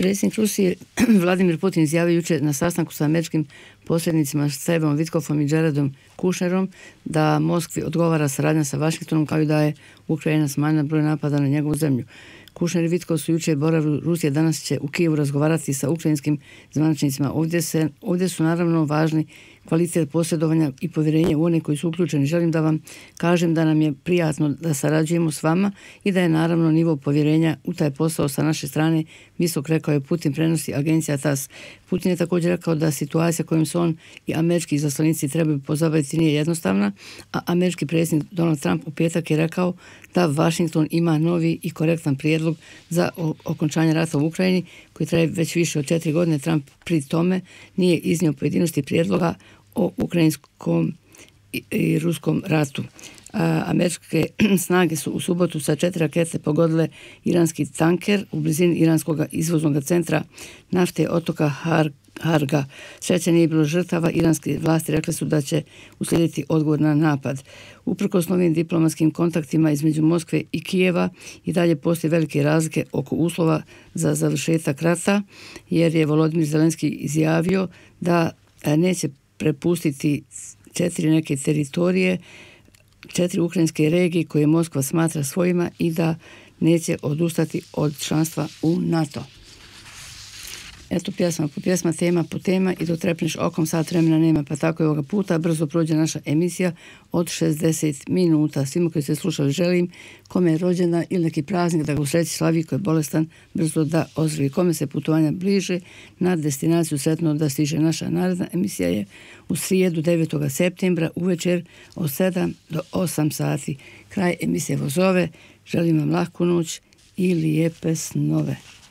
Predsjednik Rusije Vladimir Putin izjavio jučer na sastanku sa američkim posrednicima Stevom Witkofom i Jaredom Kushnerom da Moskvi odgovara saradnja sa Vašingtonom kao i da je Ukrajina smanjila broj napada na njegovu zemlju. Kushner i Witkov su jučer boravili Rusije, danas će u Kijevu razgovarati sa ukrajinskim zvaničnicima. Ovdje su naravno važni kvalitet posredovanja i povjerenje u one koji su uključeni. Želim da vam kažem da nam je prijatno da sarađujemo s vama i da je naravno nivo povjerenja u taj posao sa naše strane visok, rekao je Putin, prenosi agencija TASS. Putin je također rekao da situacija kojom se on i američki izaslanici trebaju pozabaviti nije jednostavna, a američki predsjednik Donald Trump u petak je rekao da Washington ima novi i korektan prijedlog za okončanje rata u Ukrajini koji traje već više od 4 godine. Trump pri tome nije iznio pojedinosti prijedloga o ukrajinskom i ruskom ratu. Američke snage su u subotu sa 4 rakete pogodile iranski tanker u blizini iranskog izvoznog centra nafte otoka Harga. Sreće nije bilo žrtava, iranske vlasti rekle su da će uslijediti odgovor na napad. Uprkos novim diplomatskim kontaktima između Moskve i Kijeva i dalje postoje velike razlike oko uslova za završetak rata, jer je Volodymyr Zelenski izjavio da neće prepustiti 4 neke teritorije, 4 ukrajinske regije koje Moskva smatra svojima i da neće odustati od članstva u NATO. Eto, pjesma po pjesma, tema po tema i dotrepneš okom, sat vremena nema, pa tako je ovoga puta. Brzo prođe naša emisija od 60 minuta. Svima koji ste slušali želim, kome je rođena ili neki praznik da ga u sreći slavi, ko je bolestan, brzo da ozdravi. Kome se putovanja bliže na destinaciju, sretno da stiže. Naša naredna emisija je u srijedu 9. septembra uvečer od 7 do 8 sati. Kraj emisije Vozove. Želim vam lahku noć i lijepe snove.